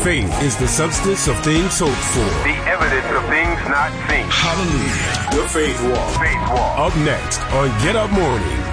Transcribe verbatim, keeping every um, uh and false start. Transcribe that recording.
Faith is the substance of things hoped for. The evidence of things not seen. Hallelujah. The Faith Walk. Faith Walk. Up next on Get Up Mornings.